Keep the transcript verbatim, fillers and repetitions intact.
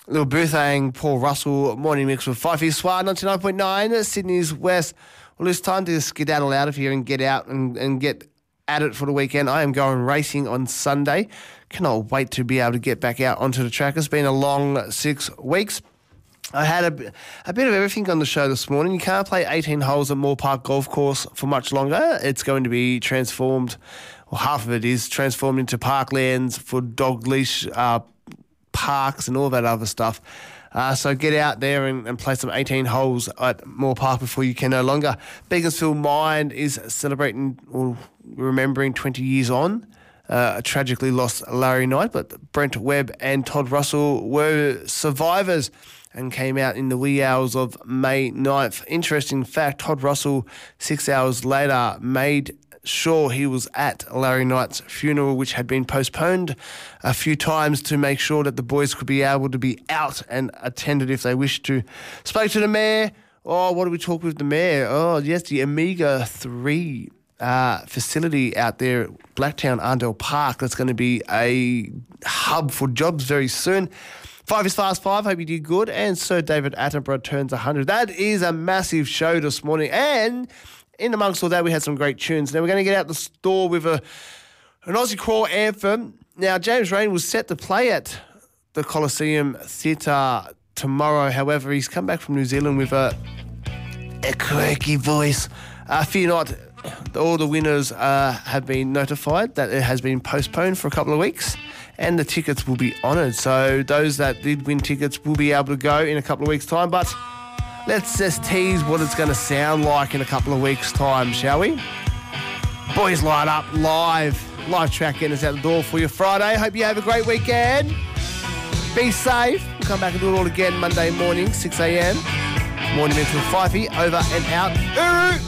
Little Boothang, Paul Russell, morning mix with Fifey Swar, ninety-nine point nine, Sydney's West. Well, it's time to skedaddle out of here and get out and, and get at it for the weekend. I am going racing on Sunday. Cannot wait to be able to get back out onto the track. It's been a long six weeks. I had a, a bit of everything on the show this morning. You can't play eighteen holes at Moore Park Golf Course for much longer. It's going to be transformed, well, half of it is transformed into parklands for dog leash uh, parks and all that other stuff. Uh, so get out there and, and play some eighteen holes at Moore Park before you can no longer. Beaconsfield Mine is celebrating or remembering twenty years on. Uh, tragically lost Larry Knight, but Brent Webb and Todd Russell were survivors and came out in the wee hours of May ninth. Interesting fact, Todd Russell, six hours later, made sure he was at Larry Knight's funeral, which had been postponed a few times to make sure that the boys could be able to be out and attended if they wished to. Spoke to the mayor. Oh, what did we talk with the mayor? Oh, yes, the Omega three uh, facility out there at Blacktown Arndell Park. That's going to be a hub for jobs very soon. Five is Fast Five. Hope you did good. And Sir David Attenborough turns one hundred. That is a massive show this morning. And in amongst all that, we had some great tunes. Now, we're going to get out the store with a an Aussie Crawl anthem. Now, James Rain was set to play at the Coliseum Theatre tomorrow. However, he's come back from New Zealand with a, a quirky voice. Uh, fear not, all the winners uh, have been notified that it has been postponed for a couple of weeks. And the tickets will be honoured. So those that did win tickets will be able to go in a couple of weeks' time. But let's just tease what it's going to sound like in a couple of weeks' time, shall we? Boys Light Up live. Live track getting us out the door for you Friday. Hope you have a great weekend. Be safe. We'll come back and do it all again Monday morning, six a.m. Morning Mental Fifey, over and out. Uru!